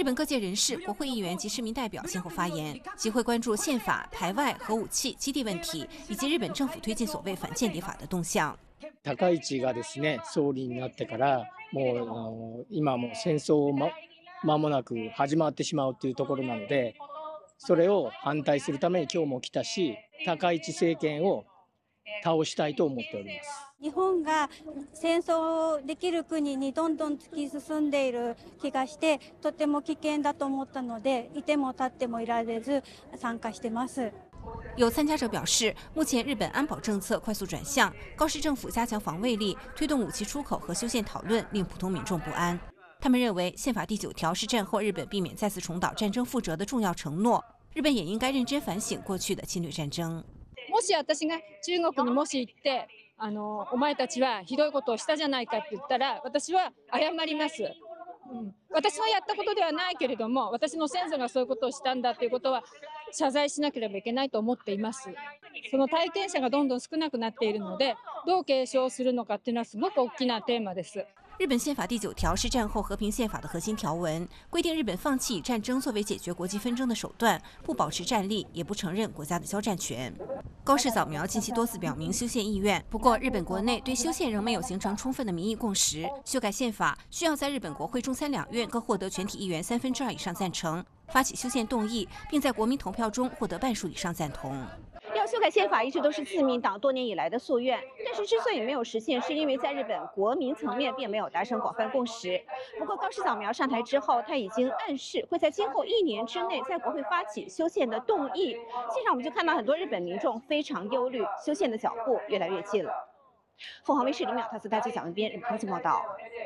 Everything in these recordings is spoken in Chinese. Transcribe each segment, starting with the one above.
本各界人士、国会议员及市民代表先后发言，集会关注宪法、排外、核武器、基地問題，以及日本政府推進所謂反間諜法的動向。 高市がですね、総理になってからもう今も戦争間もなく始まってしまうというところなので、それを反対するために今日も来たし、高市政権を倒したいと思っております。 日本が戦争できる国にどんどん突き進んでいる気がして、とても危険だと思ったので、いても立ってもいられず参加してます。 有参加者表示，目前日本安保政策快速转向，高市政府加强防卫力，推动武器出口和修宪讨论，令普通民众不安。他们认为，宪法第9条是战后日本避免再次重蹈战争覆辙的重要承诺，日本也应该认真反省过去的侵略战争。 もし私が中国にもし行って、お前たちはひどいことをしたじゃないかって言ったら、私は謝ります。私のやったことではないけれども、私の先祖がそういうことをしたんだということは謝罪しなければいけないと思っています。その体験者がどんどん少なくなっているので、どう継承するのかっていうのはすごく大きなテーマです。 日本宪法第9条是战后和平宪法的核心条文，规定日本放弃以战争作为解决国际纷争的手段，不保持战力，也不承认国家的交战权。高市早苗近期多次表明修宪意愿，不过日本国内对修宪仍没有形成充分的民意共识。修改宪法需要在日本国会中参两院各获得全体议员2/3以上赞成，发起修宪动议，并在国民投票中获得半数以上赞同。 要修改宪法一直都是自民党多年以来的夙愿，但是之所以没有实现，是因为在日本国民层面并没有达成广泛共识。不过高市早苗上台之后，他已经暗示会在今后1年之内在国会发起修宪的动议。现场我们就看到很多日本民众非常忧虑，修宪的脚步越来越近了。凤凰卫视李淼、特斯大记者文编日本报道。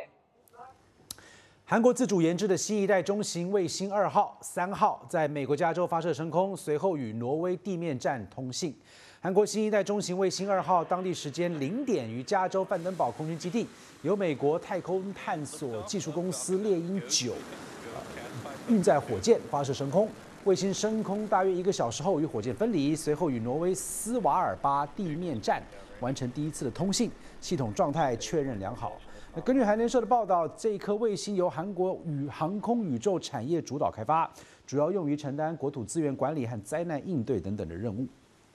韩国自主研制的新一代中型卫星2号、3号在美国加州发射升空，随后与挪威地面站通信。韩国新一代中型卫星2号当地时间0点于加州范登堡空军基地，由美国太空探索技术公司猎鹰9运载火箭发射升空。卫星升空大约1个小时后与火箭分离，随后与挪威斯瓦尔巴地面站完成第一次的通信，系统状态确认良好。根据韩联社的报道，这一颗卫星由韩国航空宇宙产业主导开发，主要用于承担国土资源管理和灾难应对等等的任务。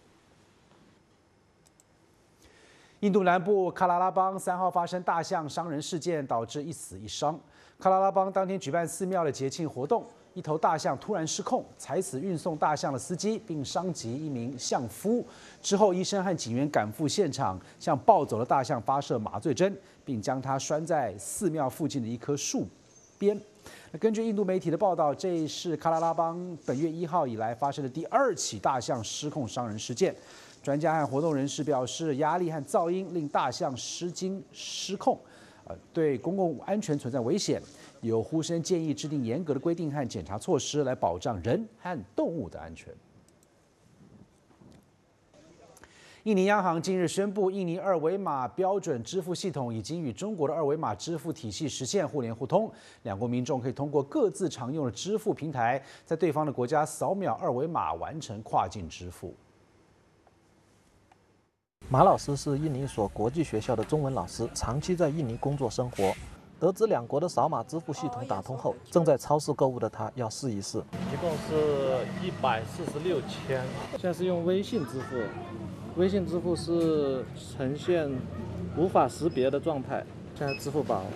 印度南部喀拉拉邦3号发生大象伤人事件，导致1死1伤。喀拉拉邦当天举办寺庙的节庆活动，一头大象突然失控，踩死运送大象的司机，并伤及一名象夫。之后，医生和警员赶赴现场，向暴走的大象发射麻醉针，并将它拴在寺庙附近的一棵树边。根据印度媒体的报道，这是喀拉拉邦本月1号以来发生的第2起大象失控伤人事件。专家和活动人士表示，压力和噪音令大象失惊失控，对公共安全存在危险。有呼声建议制定严格的规定和检查措施，来保障人和动物的安全。印尼央行近日宣布，印尼2维码标准支付系统已经与中国的2维码支付体系实现互联互通，两国民众可以通过各自常用的支付平台，在对方的国家扫描2维码完成跨境支付。 马老师是印尼一所国际学校的中文老师，长期在印尼工作生活。得知两国的扫码支付系统打通后，正在超市购物的他要试一试。 一共是146千，现在是用微信支付，微信支付是呈现无法识别的状态。现在支付宝，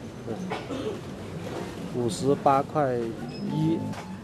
对，58块1，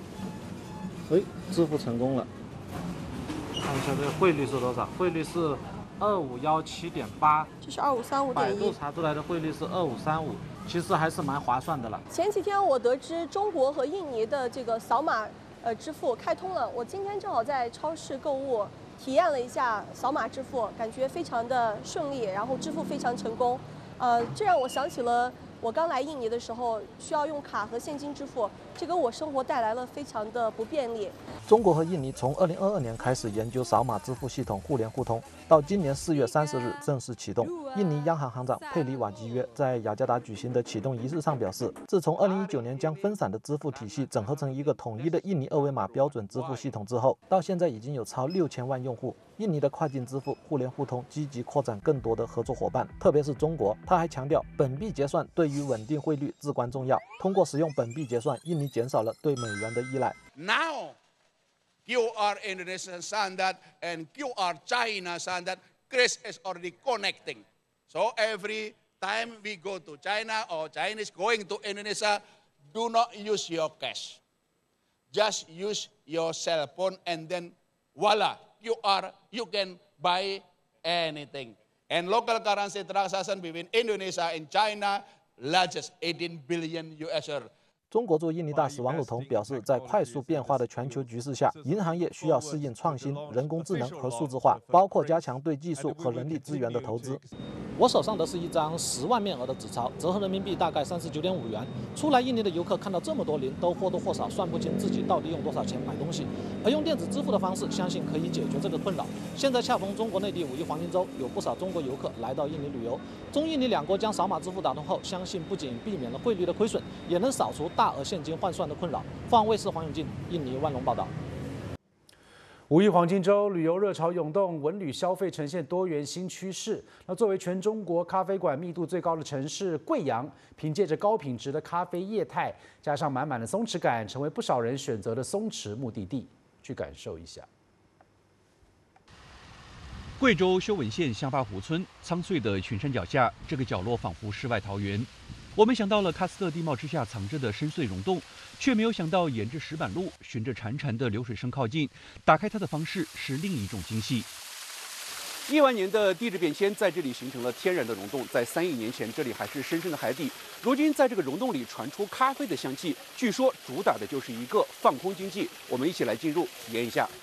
支付成功了。看一下这个汇率是多少？汇率是2517.8， 这是2535.1。 百度查出来的汇率是2535。其实还是蛮划算的了。 前几天我得知中国和印尼的这个扫码支付开通了，我今天正好在超市购物，体验了一下扫码支付，感觉非常的顺利，然后支付非常成功。这让我想起了我刚来印尼的时候需要用卡和现金支付，这给我生活带来了非常的不便利。 中国和印尼从2022年开始研究扫码支付系统互联互通，到今年4月30日正式启动。印尼央行行长佩里瓦基约在雅加达举行的启动仪式上表示，自从2019年将分散的支付体系整合成一个统一的印尼2维码标准支付系统之后，到现在已经有超6000万用户。印尼的跨境支付互联互通积极扩展更多的合作伙伴，特别是中国。他还强调，本币结算对于稳定汇率至关重要。通过使用本币结算，印尼减少了对美元的依赖。 Now, QR Indonesian standard and QR China standard, Chris is already connecting. So every time we go to China or Chinese going to Indonesia, do not use your cash. Just use your cell phone and then voila, you can buy anything. And local currency transaction between Indonesia and China, largest 18 billion US. 中国驻印尼大使王鲁彤表示，在快速变化的全球局势下，银行业需要适应创新、人工智能和数字化，包括加强对技术和人力资源的投资。 我手上的是一张10万面额的纸钞，折合人民币大概39.5元。出来印尼的游客看到这么多零，都或多或少算不清自己到底用多少钱买东西。而用电子支付的方式，相信可以解决这个困扰。现在恰逢中国内地5一黄金周，有不少中国游客来到印尼旅游。中印尼两国将扫码支付打通后，相信不仅避免了汇率的亏损，也能扫除大额现金换算的困扰。凤凰卫视黄永进，印尼万隆报道。 5一黄金周旅游热潮涌动，文旅消费呈现多元新趋势。那作为全中国咖啡馆密度最高的城市，贵阳凭借着高品质的咖啡业态，加上满满的松弛感，成为不少人选择的松弛目的地。去感受一下。 贵州修文县香巴湖村苍翠的群山脚下，这个角落仿佛世外桃源。我们想到了喀斯特地貌之下藏着的深邃溶洞，却没有想到沿着石板路，循着潺潺的流水声靠近，打开它的方式是另一种惊喜。 亿万年的地质变迁在这里形成了天然的溶洞，在3亿年前，这里还是深深的海底。如今，在这个溶洞里传出咖啡的香气，据说主打的就是一个放空经济。我们一起来进入体验一下。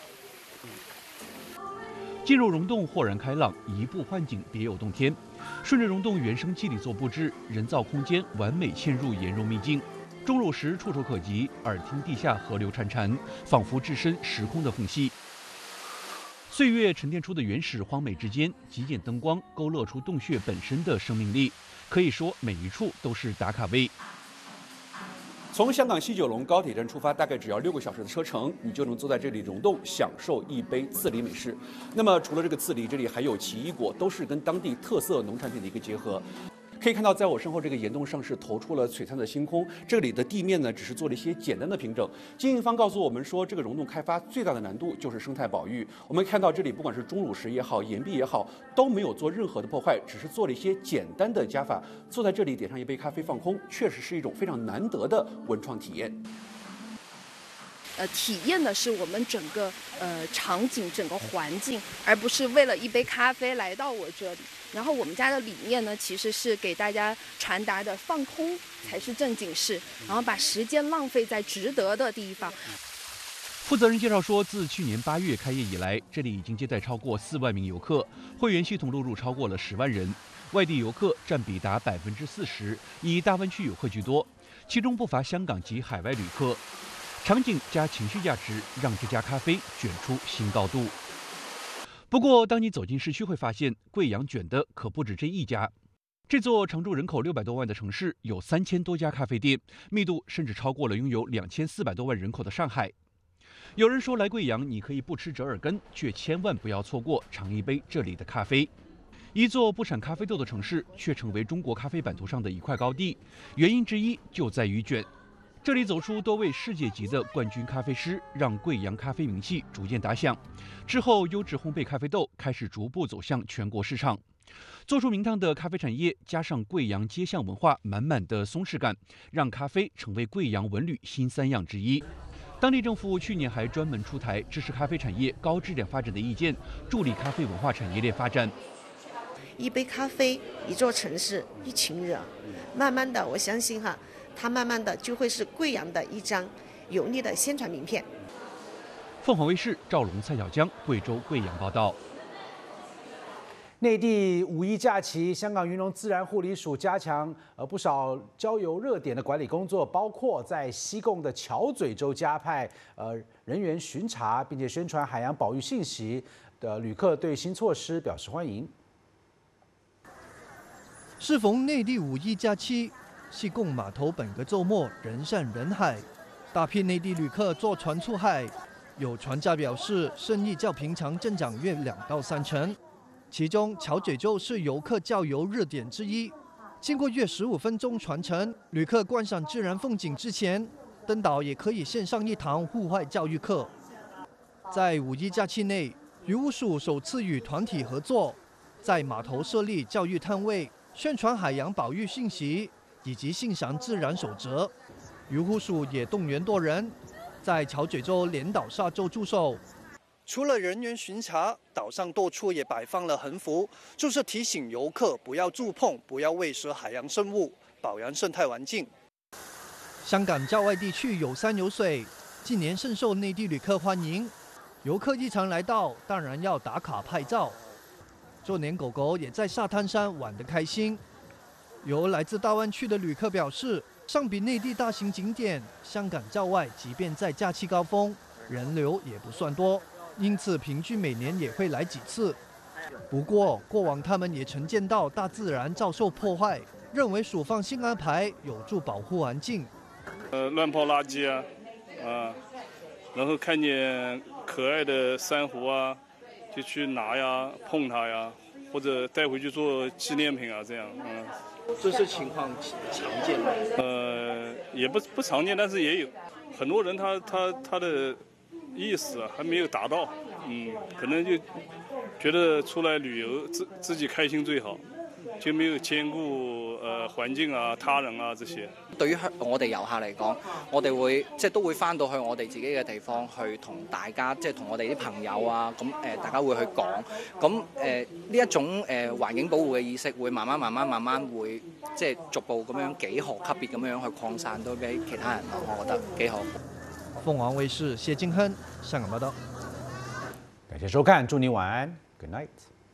进入溶洞豁然开朗，移步换景别有洞天。顺着溶洞原生肌理做布置，人造空间完美嵌入岩溶秘境。钟乳石触手可及，耳听地下河流潺潺，仿佛置身时空的缝隙。岁月沉淀出的原始荒美之间，极简灯光勾勒出洞穴本身的生命力，可以说每一处都是打卡位。 从香港西九龙高铁站出发，大概只要6个小时的车程，你就能坐在这里溶洞，享受一杯刺梨美式。那么除了这个刺梨，这里还有奇异果，都是跟当地特色农产品的一个结合。可以看到，在我身后这个岩洞上是投出了璀璨的星空。这里的地面呢，只是做了一些简单的平整。经营方告诉我们说，这个溶洞开发最大的难度就是生态保育。我们看到这里，不管是钟乳石也好，岩壁也好，都没有做任何的破坏，只是做了一些简单的加法。坐在这里点上一杯咖啡放空，确实是一种非常难得的文创体验。 体验的是我们整个场景、整个环境，而不是为了一杯咖啡来到我这里。然后我们家的理念呢，其实是给大家传达的放空才是正经事，然后把时间浪费在值得的地方。 负责人介绍说，自去年8月开业以来，这里已经接待超过4万名游客，会员系统录入超过了10万人，外地游客占比达40%，以大湾区游客居多，其中不乏香港及海外旅客。场景加情绪价值，让这家咖啡卷出新高度。不过，当你走进市区，会发现贵阳卷的可不止这一家。这座常住人口600多万的城市，有3000多家咖啡店，密度甚至超过了拥有2400多万人口的上海。有人说，来贵阳你可以不吃折耳根，却千万不要错过尝一杯这里的咖啡。一座不产咖啡豆的城市，却成为中国咖啡版图上的一块高地，原因之一就在于卷。这里走出多位世界级的冠军咖啡师，让贵阳咖啡名气逐渐打响。之后，优质烘焙咖啡豆开始逐步走向全国市场。做出名堂的咖啡产业，加上贵阳街巷文化满满的松弛感，让咖啡成为贵阳文旅新3样之一。当地政府去年还专门出台支持咖啡产业高质量发展的意见，助力咖啡文化产业链发展。 一杯咖啡，一座城市，一群人，慢慢的，我相信它慢慢的就会是贵阳的一张有力的宣传名片。 凤凰卫视赵龙、蔡小江，贵州贵阳报道。 内地5一假期，香港云龙自然护理署加强不少郊游热点的管理工作，包括在西贡的桥嘴洲加派人员巡查，并且宣传海洋保育信息的旅客对新措施表示欢迎。 适逢内地5一假期，西贡码头本个周末人山人海，大批内地旅客坐船出海。有船家表示，生意较平常增长约2到3成。其中，桥嘴洲是游客郊游热点之一。经过约15分钟船程，旅客观赏自然风景之前， 登岛也可以线上一堂户外教育课。在5一假期内，渔务署首次与团体合作，在码头设立教育摊位，宣传海洋保育信息以及信赏自然守则。渔护署也动员多人，在桥咀洲连岛沙洲驻守。除了人员巡查，岛上多处也摆放了横幅，就是提醒游客不要触碰、不要喂食海洋生物，保养生态环境。香港郊外地区有山有水，近年甚受内地旅客欢迎。游客一常来到，当然要打卡拍照。就连狗狗也在沙滩上玩得开心。有来自大湾区的旅客表示，相比内地大型景点，香港郊外即便在假期高峰，人流也不算多。因此，平均每年也会来几次。不过，过往他们也曾见到大自然遭受破坏，认为署方新安排有助保护环境。 乱抛垃圾啊，然后看见可爱的珊瑚啊，就去拿呀、碰它呀，或者带回去做纪念品啊，这样。 这些情况常见吗？ 也不常见，但是也有很多人他的意思还没有达到，可能就觉得出来旅游自己开心最好，就沒有兼顧環境啊、他人啊這些。 對於我哋遊客嚟講，我哋會都會翻到去我哋自己嘅地方去同大家同我哋啲朋友啊，大家會去講，呢一種環境保護嘅意識會慢慢會逐步咁樣幾何級別咁樣去擴散到俾其他人咯，我覺得幾好。 鳳凰衛視謝金亨香港報道。 感謝收看，祝你晚安 ，Good night。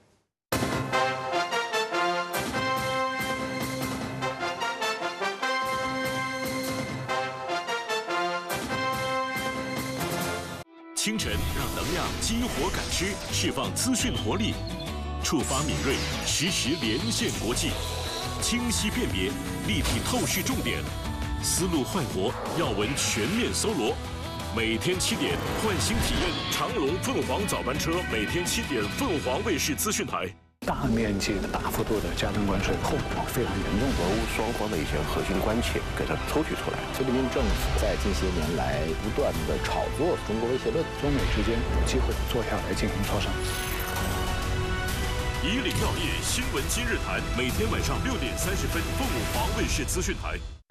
清晨让能量激活感知，释放资讯活力，触发敏锐，实时连线国际，清晰辨别，立体透视重点，思路焕活，要闻全面搜罗。每天7点，唤醒体验长龙凤凰早班车，每天7点，凤凰卫视资讯台。 大面积的、大幅度的加征关税，后果非常严重。俄乌双方的一些核心关切给它抽取出来。菲律宾政府在近些年来不断的炒作中国威胁论，中美之间有机会坐下来进行磋商。 以岭药业新闻今日谈，每天晚上6点30分，凤凰卫视资讯台。